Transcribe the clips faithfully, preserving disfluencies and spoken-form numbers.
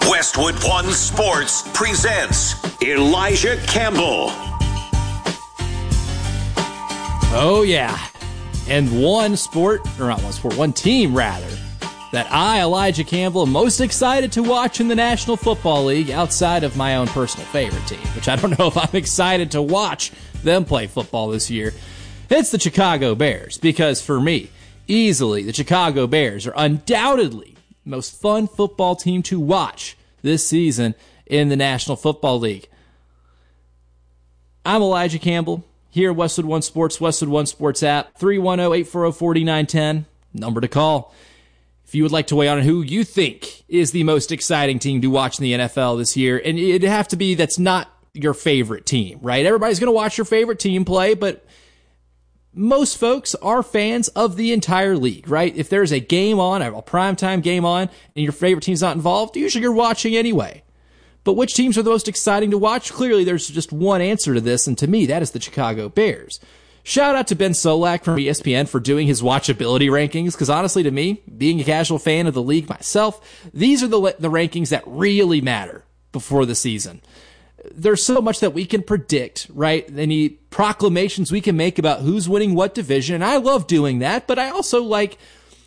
Westwood One Sports presents Elijah Campbell. Oh, yeah. And one sport, or not one sport, one team, rather, that I, Elijah Campbell, am most excited to watch in the National Football League outside of my own personal favorite team, which I don't know if I'm excited to watch them play football this year. It's the Chicago Bears, because for me, easily, the Chicago Bears are undoubtedly the most fun football team to watch this season in the National Football League. I'm Elijah Campbell, here at Westwood One Sports, Westwood One Sports app, three one zero, eight four zero, four nine one zero, number to call. If you would like to weigh on who you think is the most exciting team to watch in the N F L this year, and it'd have to be that's not your favorite team, right? Everybody's going to watch your favorite team play, but most folks are fans of the entire league, right? If there's a game on, a primetime game on, and your favorite team's not involved, usually you're watching anyway. But which teams are the most exciting to watch? Clearly, there's just one answer to this, and to me, that is the Chicago Bears. Shout out to Ben Solak from E S P N for doing his watchability rankings, because honestly, to me, being a casual fan of the league myself, these are the the rankings that really matter before the season. There's so much that we can predict, right? Any proclamations we can make about who's winning what division, and I love doing that, but I also like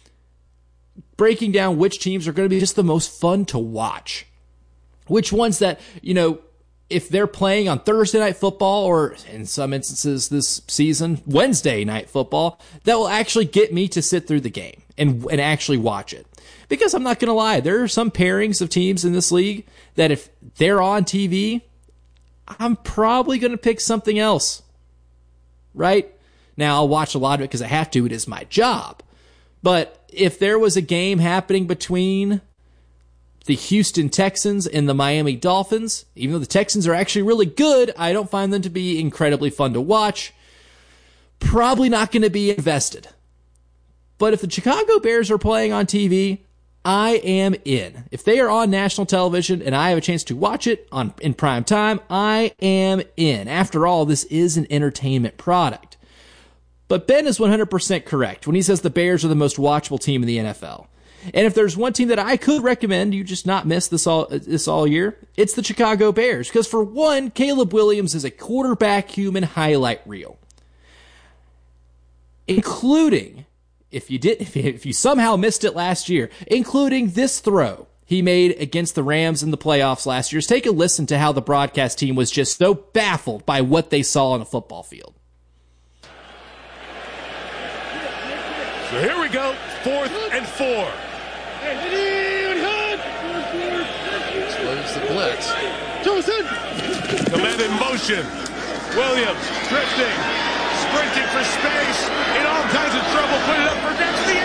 breaking down which teams are going to be just the most fun to watch. Which ones that, you know, if they're playing on Thursday Night Football, or in some instances this season, Wednesday Night Football, that will actually get me to sit through the game and, and actually watch it. Because I'm not going to lie, there are some pairings of teams in this league that if they're on T V, I'm probably going to pick something else, right? Now, I'll watch a lot of it because I have to. It is my job. But if there was a game happening between the Houston Texans and the Miami Dolphins, even though the Texans are actually really good, I don't find them to be incredibly fun to watch. Probably not going to be invested. But if the Chicago Bears are playing on T V, I am in. If they are on national television and I have a chance to watch it on in prime time, I am in. After all, this is an entertainment product. But Ben is one hundred percent correct when he says the Bears are the most watchable team in the N F L. And if there's one team that I could recommend you just not miss this all this all year, it's the Chicago Bears. Because for one, Caleb Williams is a quarterback human highlight reel. Including, if you did, if you, if you somehow missed it last year, including this throw he made against the Rams in the playoffs last year. Just take a listen to how the broadcast team was just so baffled by what they saw on a football field. So here we go, fourth and four. Slows the blitz. Joseph! Command in motion. Williams drifting, sprinting for space, in all kinds of trouble. Put it up for grabs. The